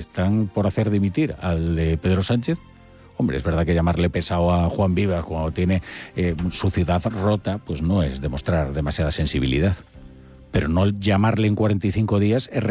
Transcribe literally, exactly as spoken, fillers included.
están por hacer dimitir al de Pedro Sánchez. Hombre, es verdad que llamarle pesado a Juan Vivas cuando tiene eh, su ciudad rota, pues no es demostrar demasiada sensibilidad. Pero no llamarle en cuarenta y cinco días es